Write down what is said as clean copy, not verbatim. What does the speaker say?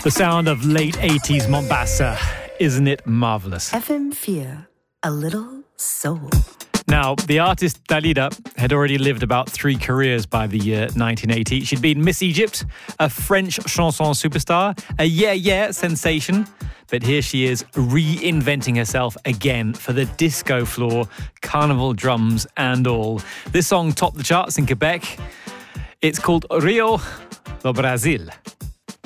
The sound of late 80s Mombasa. Isn't it marvellous? FM4, a little soul. Now, the artist Dalida had already lived about 3 careers by the year 1980. She'd been Miss Egypt, a French chanson superstar, a yeah sensation. But here she is reinventing herself again for the disco floor, carnival drums and all. This song topped the charts in Quebec. It's called Rio do Brasil.